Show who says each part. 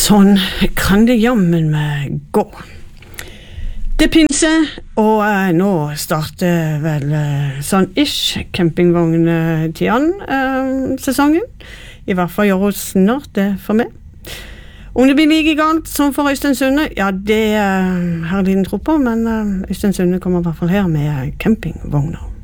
Speaker 1: Sånn kan det jammen meg gå. Det pinser, og nå starter vel sånn ish campingvogn-sesongen. I hvert fall gjør hun snart det for meg. Om det blir like galt som for Øystein Sunde, ja, det har jeg liten tro på, men Øystein Sunde kommer i hvert fall her med campingvogner.